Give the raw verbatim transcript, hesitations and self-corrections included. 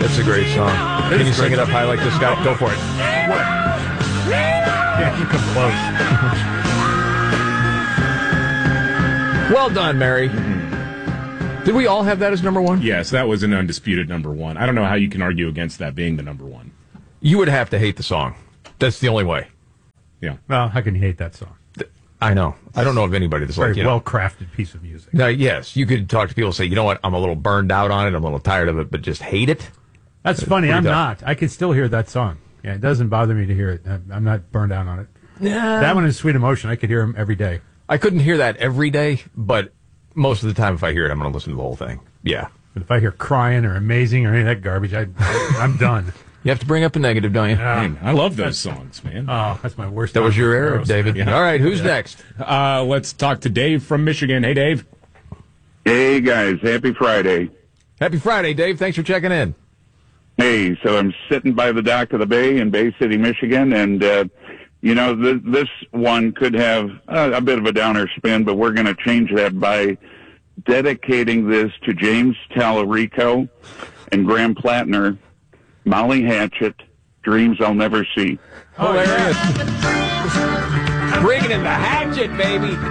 That's a great song. Can you sing it up high like this guy? Go for it. What? Yeah, you come close. Well done, Mary. Did we all have that as number one? Yes, that was an undisputed number one. I don't know how you can argue against that being the number one. You would have to hate the song. That's the only way. Yeah. Well, how can you hate that song? I know. I don't know of anybody that's Very like, you know. well-crafted piece of music. Now, yes, you could talk to people and say, you know what, I'm a little burned out on it, I'm a little tired of it, but just hate it? That's funny. I'm tough. not. I can still hear that song. Yeah, it doesn't bother me to hear it. I'm I'm not burned out on it. Yeah. That one is Sweet Emotion. I could hear him every day. I couldn't hear that every day, but most of the time if I hear it, I'm going to listen to the whole thing. Yeah. But if I hear Crying or Amazing or any of that garbage, I, I'm done. You have to bring up the negative, don't you? Man, I love those songs, man. Oh, that's my worst. That was your era, era, David. Yeah. All right, who's next? Uh, let's talk to Dave from Michigan. Hey, Dave. Hey, guys. Happy Friday. Happy Friday, Dave. Thanks for checking in. Hey, so I'm sitting by the dock of the bay in Bay City, Michigan, and, uh, you know, th- this one could have uh, a bit of a downer spin, but we're going to change that by dedicating this to James Tallarico and Graham Plattner, Molly Hatchet, Dreams I'll Never See. Hilarious. Bringing in the hatchet, baby.